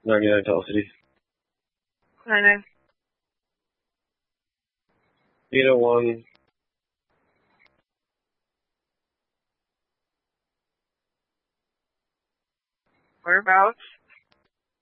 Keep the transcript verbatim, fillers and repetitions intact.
ninety-nine Tall City. nine nine. eight oh one. Whereabouts?